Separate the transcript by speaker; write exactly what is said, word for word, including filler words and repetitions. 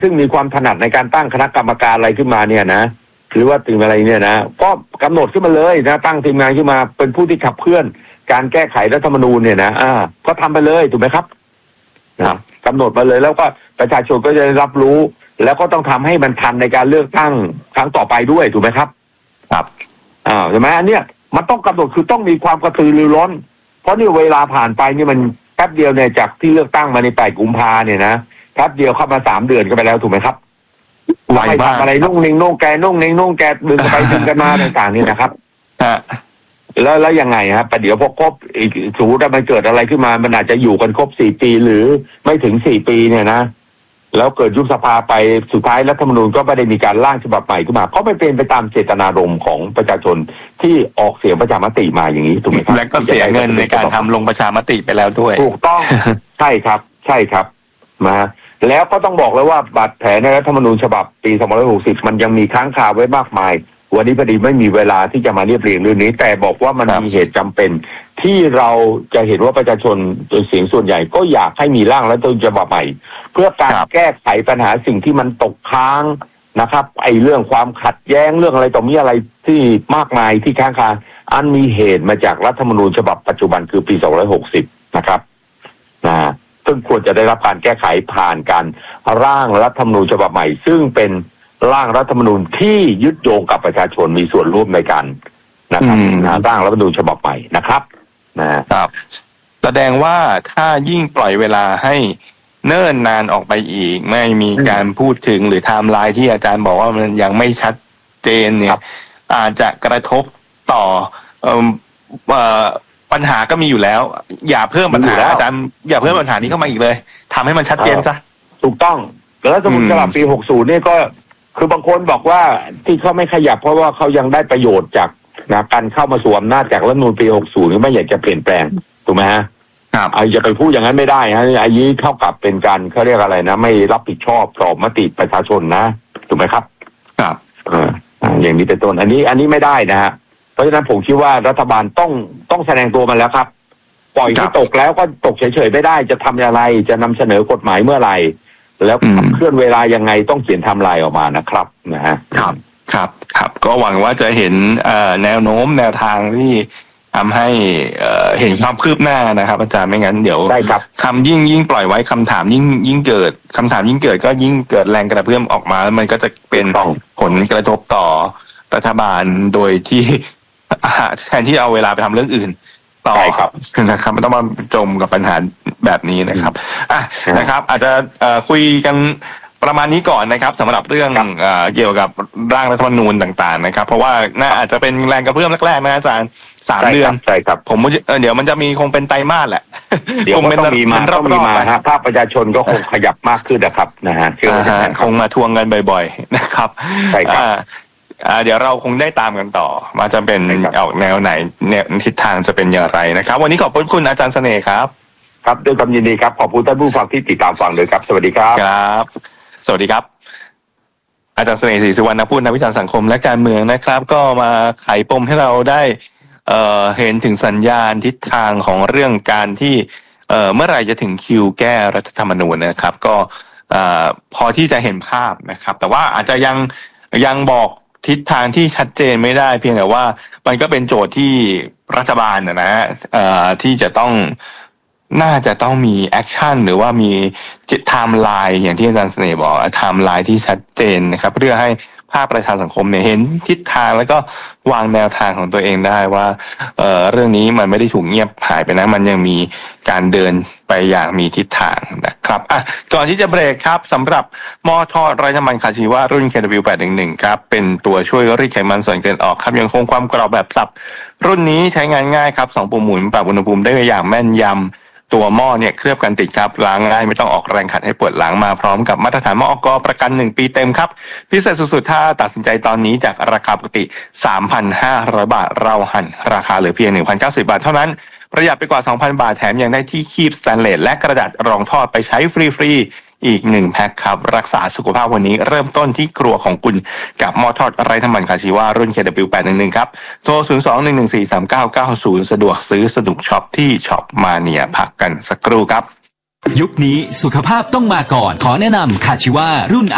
Speaker 1: ซึ่งมีความถนัดในการตั้งคณะกรรมการอะไรขึ้นมาเนี่ยนะหรือว่าถึงอะไรเนี่ยนะก็กำหนดขึ้นมาเลยนะตั้งทีมงานขึ้นมาเป็นผู้ที่ขับเคลื่อนการแก้ไขรัฐธรรมนูญเนี่ยนะอ่าก็ทำไปเลยถูกไหมครับนะกำหนดมาเลยแล้วก็ประชาชนก็จะได้รับรู้แล้วก็ต้องทำให้มันทันในการเลือกตั้งครั้งต่อไปด้วยถูกไหมครับ
Speaker 2: ครับ
Speaker 1: อ่าใช่ไหมอันเนี้ยมันต้องกำหนดคือต้องมีความกระตือรือร้นเพราะนี่เวลาผ่านไปนี่มันแป๊บเดียวเนี่ยจากที่เลือกตั้งมาในแปดกุมภาเนี่ยนะแป๊บเดียวเข้ามาสามเดือนก็ไปแล้วถูกไหมครับไวมากอะไรนุ่งนิ่งนุ่งแกนุ่งนิ่งนุ่งแกดึงไปดึงกันมาต่างๆนี่นะครับแล้วแล้วยังไงครับประเดี๋ยวพอครบอีกสมมติว่ามันเกิดอะไรขึ้นมามันอาจจะอยู่กันครบสี่ปีหรือไม่ถึงสี่ปีเนี่ยนะแล้วเกิดยุบสภาไปสุดท้ายรัฐธรรมนูญก็ไม่ได้มีการร่างฉบับใหม่ขึ้นมาเพราะไม่เป็นไปตามเจตนารมณ์ของประชาชนที่ออกเสียงประชามติมาอย่างนี้ถูกไหมครับ
Speaker 2: และก็เสียเงินในการทำลงประชามติไปแล้วด้วย
Speaker 1: ถูกต้องใช่ครับใช่ครับมาแล้วก็ต้องบอกเลยว่าบาดแผลในรัฐธรรมนูญฉบับปีสองพันห้าร้อยหกสิบมันยังมีค้างคาไว้มากมายวันนี้พอดีไม่มีเวลาที่จะมาเรียบเรียงเรื่องนี้แต่บอกว่ามันมีเหตุจำเป็นที่เราจะเห็นว่าประชาชนโดยเสียงส่วนใหญ่ก็อยากให้มีร่างรัฐธรรมนูญฉบับใหม่เพื่อการแก้ไขปัญหาสิ่งที่มันตกค้างนะครับไอ้เรื่องความขัดแย้งเรื่องอะไรต่อมีอะไรที่มากมายที่ค้างคาอันมีเหตุมาจากรัฐธรรมนูญฉบับปัจจุบันคือปีสองพันห้าร้อยหกสิบนะครับนะซึ่งควรจะได้รับการแก้ไขผ่านการร่างรัฐธรรมนูญฉบับใหม่ซึ่งเป็นร่างรัฐธรรมนูญที่ยึดโยงกับประชาชนมีส่วนร่วมในการนะครับร่างรัฐธรรมนูญฉบับใหม่นะครับ
Speaker 2: นะครับแสดงว่าถ้ายิ่งปล่อยเวลาให้เนิ่นนานออกไปอีกไม่มีการพูดถึงหรือไทม์ไลน์ที่อาจารย์บอกว่ามันยังไม่ชัดเจนเนี่ยอาจจะกระทบต่อเอ่อเอ่อปัญหาก็มีอยู่แล้วอย่าเพิ่มปัญหาอาจารย์อย่าเพิ่มปัญหานี้เข้ามาอีกเลยทำให้มันชัดเจนซะ
Speaker 1: ถูกต้องแล้วรัฐธรรมนูญฉบับปีหกสิบนี่ก็คือบางคนบอกว่าที่เขาไม่ขยับเพราะว่าเขายังได้ประโยชน์จากนะการเข้ามาสวมหน้าจากรัฐธรรมนูญปีหกสิบก็ไม่อยากจะเปลี่ยนแปลงถูกไหมฮะ
Speaker 2: ครับ
Speaker 1: ไอ้จะไปพูดอย่างนั้นไม่ได้ฮะไอ้นี้เท่ากับเป็นการเขาเรียกอะไรนะไม่รับผิดชอบต่อมติประชาชนนะถูกไหมครับ
Speaker 2: ครับ
Speaker 1: เอออย่างนี้เป็นต้นอันนี้อันนี้ไม่ได้นะฮะเพราะฉะนั้นผมคิดว่ารัฐบาลต้องต้องแสดงตัวมันแล้วครับปล่อยให้ตกแล้วก็ตกเฉยๆไม่ได้จะทำอะไรจะนำเสนอกฎหมายเมื่อไหร่แล้วขับเคลื่อนเวลายังไงต้องเขียนไทม์ไลน์ออกมานะครับนะฮะ
Speaker 2: ครับครับครับก็หวังว่าจะเห็นแนวโน้มแนวทางที่ทำให้เห็นความคืบหน้านะครับอาจารย์ไม่งั้นเดี๋ยวคำยิ่งยิ่งปล่อยไว้คำถามยิ่งยิ่งเกิดคำถามยิ่งเกิดก็ยิ่งเกิดแรงกระเพื่อมออกมาแล้วมันก็จะเป็นผลกระทบต่อรัฐบาลโดยที่แทนที่เอาเวลาไปทำเรื่องอื่นต่อนะครับไม่ต้องมาจมกับปัญหาแบบนี้นะครับอ่ะนะครับอาจจะคุยกันประมาณนี้ก่อนนะครับสำหรับเรื่องเกี่ยวกับร่างรัฐธรรมนูญต่างๆนะครับเพราะว่าน่าอาจจะเป็นแรงกระเพื่อมแรกๆนะอาจารย์สามเดือน
Speaker 1: ใช่ครับ
Speaker 2: ผมเดี๋ยวมันจะมีคงเป็นไตรมาสแหละ
Speaker 1: เดี๋ยวต้องมีมาต้องมีมาฮะภาคประชาชนก็คงขยับมากขึ้นนะครับนะฮะ
Speaker 2: คงมาทวงกันบ่อยๆนะครับ
Speaker 1: ใช่ครับ
Speaker 2: เดี๋ยวเราคงได้ตามกันต่อว่าจะเป็นออกแนวไหนแนวทิศทางจะเป็นอย่างไรนะครับวันนี้ขอบคุณอาจารย์เสน่ห์ครับ
Speaker 1: ครับด้วยความยินดีครับขอบคุณท่านผู้ฟังที่ติดตามฟังด้วยครับสวัสดีครับ
Speaker 2: ครับสวัสดีครับอาจารย์เสน่ห์ศรีสุวรรณพูดนักวิจารณ์สังคมและการเมืองนะครับก็มาไขปมให้เราได้เอ่อเห็นถึงสัญญาณทิศทางของเรื่องการที่เอ่อเมื่อไหร่จะถึงคิวแก้รัฐธรรมนูญนะครับก็เอ่อพอที่จะเห็นภาพนะครับแต่ว่าอาจจะยังยังบอกทิศทางที่ชัดเจนไม่ได้เพียงแต่ว่ามันก็เป็นโจทย์ที่รัฐบาลนะฮะเอ่อที่จะต้องน่าจะต้องมีแอคชั่นหรือว่ามีไทม์ไลน์อย่างที่อาจารย์เสน่ห์บอกไทม์ไลน์ที่ชัดเจนนะครับเพื่อให้ภาคประชาสังคมเนี่ยเห็นทิศทางแล้วก็วางแนวทางของตัวเองได้ว่าเอ่อเรื่องนี้มันไม่ได้ถูกเงียบหายไปนะมันยังมีการเดินไปอย่างมีทิศทางนะครับอ่ะก่อนที่จะเบรกครับสำหรับหม้อทอดไร้น้ำมันคาชิวะรุ่น เค ดับเบิลยู แปดหนึ่งหนึ่ง ครับเป็นตัวช่วยรีดไขมันส่วนเกินออกครับยังคงความกรอบแบบสับรุ่นนี้ใช้งานง่ายครับสองปุ่มหมุนปรับอุณหภูมิได้อย่างแม่นยำตัวหม้อเนี่ยเคลือบกันติดครับล้างง่ายไม่ต้องออกแรงขัดให้ปวดหลังมาพร้อมกับมาตรฐานหม้ออกประกันหนึ่งปีเต็มครับพิเศษสุดๆถ้าตัดสินใจตอนนี้จากราคาปกติ สามพันห้าร้อย บาทเราหั่นราคาเหลือเพียง หนึ่งพันเก้าสิบ บาทเท่านั้นประหยัดไปกว่า สองพัน บาทแถมยังได้ที่คีบสแตนเลสและกระดาษรองทอดไปใช้ฟรีๆอีกหนึ่งแพ็คครับรักษาสุขภาพวันนี้เริ่มต้นที่ครัวของคุณกับหม้อทอดไร้น้ำมันคาชิวะรุ่น เค ดับเบิลยู แปดหนึ่งหนึ่ง ครับโทรศูนย์ สอง หนึ่ง หนึ่ง สี่ สาม เก้า เก้า ศูนย์สะดวกซื้อสนุกช็อปที่ช็อปมาเนียพักกันสักครู่ครับ
Speaker 3: ยุคนี้สุขภาพต้องมาก่อนขอแนะนำคาชิวะรุ่น